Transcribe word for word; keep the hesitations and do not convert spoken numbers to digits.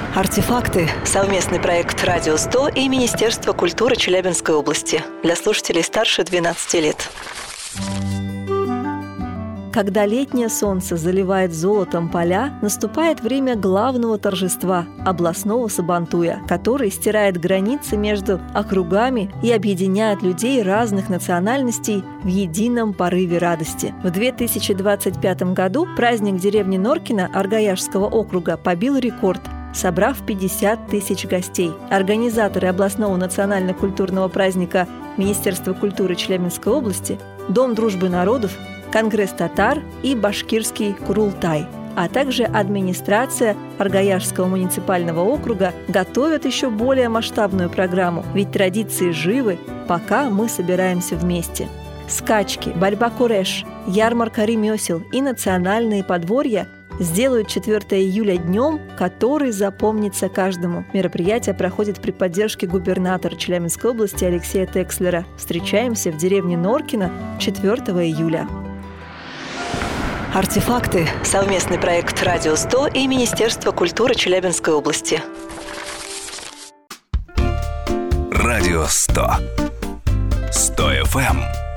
Артефакты – совместный проект «Радио сто» и Министерства культуры Челябинской области для слушателей старше двенадцати лет. Когда летнее солнце заливает золотом поля, наступает время главного торжества – областного сабантуя, который стирает границы между округами и объединяет людей разных национальностей в едином порыве радости. В две тысячи двадцать пятом году праздник деревни Норкино Аргаяшского округа побил рекорд, собрав пятьдесят тысяч гостей. Организаторы областного национально-культурного праздника Министерства культуры Челябинской области, Дом дружбы народов, Конгресс татар и Башкирский Курултай, а также администрация Аргаяшского муниципального округа готовят еще более масштабную программу, ведь традиции живы, пока мы собираемся вместе. Скачки, борьба куреш, ярмарка ремесел и национальные подворья сделают четвёртого июля днем, который запомнится каждому. Мероприятие проходит при поддержке губернатора Челябинской области Алексея Текслера. Встречаемся в деревне Норкино четвёртого июля. Артефакты – совместный проект «Радио сто» и Министерства культуры Челябинской области. Радио сто. сто эф эм.